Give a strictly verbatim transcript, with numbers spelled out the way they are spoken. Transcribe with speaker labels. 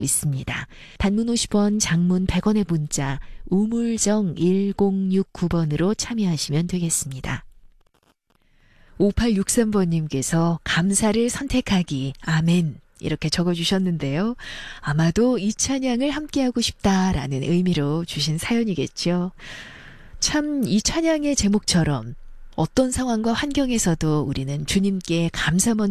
Speaker 1: 있습니다. 단문 오십 원, 장문 백 원의 문자 우물정 일공육구 번으로 참여하시면 되겠습니다. 오팔육삼 번님께서 감사를 선택하기 아멘 이렇게 적어주셨는데요. 아마도 이 찬양을 함께하고 싶다라는 의미로 주신 사연이겠죠. 참 이 찬양의 제목처럼 어떤 상황과 환경에서도 우리는 주님께 감사먼